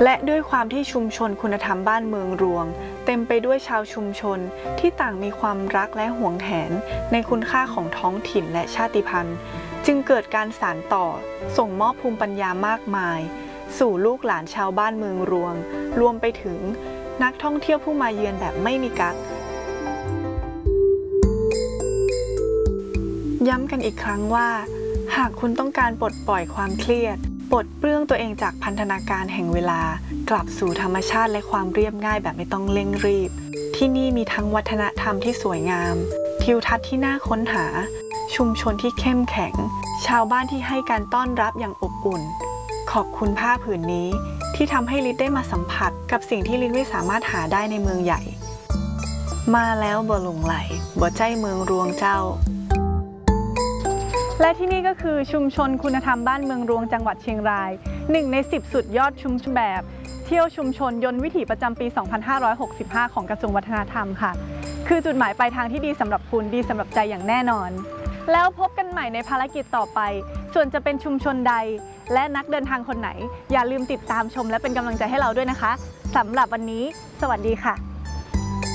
และด้วยความที่ชุมชนคุณธรรมบ้านเมืองรวงเต็มไปด้วยชาวชุมชนที่ต่างมีความรักและหวงแหนในคุณค่าของท้องถิ่นและชาติพันธุ์จึงเกิดการสานต่อส่งมอบภูมิปัญญามากมายสู่ลูกหลานชาวบ้านเมืองรวงรวมไปถึงนักท่องเที่ยวผู้มาเยือนแบบไม่มีกั๊กย้ำกันอีกครั้งว่าหากคุณต้องการปลดปล่อยความเครียดปลดเปลื้องตัวเองจากพันธนาการแห่งเวลากลับสู่ธรรมชาติและความเรียบง่ายแบบไม่ต้องเร่งรีบที่นี่มีทั้งวัฒนธรรมที่สวยงามทิวทัศน์ที่น่าค้นหาชุมชนที่เข้มแข็งชาวบ้านที่ให้การต้อนรับอย่างอบอุ่นขอบคุณผ้าผืนนี้ที่ทำให้ลิศได้มาสัมผัสกับสิ่งที่ลิศไม่สามารถหาได้ในเมืองใหญ่มาแล้วบ่หลงไหลบ่ใจเมืองรวงเจ้าและที่นี่ก็คือชุมชนคุณธรรมบ้านเมืองรวงจังหวัดเชียงราย1 ใน 10สุดยอดชุมชนแบบเที่ยวชุมชนยนต์วิถีประจำปี 2565 ของกระทรวงวัฒนธรรมค่ะคือจุดหมายปลายทางที่ดีสำหรับคุณดีสำหรับใจอย่างแน่นอนแล้วพบกันใหม่ในภารกิจต่อไปส่วนจะเป็นชุมชนใดและนักเดินทางคนไหนอย่าลืมติดตามชมและเป็นกำลังใจให้เราด้วยนะคะสำหรับวันนี้สวัสดีค่ะ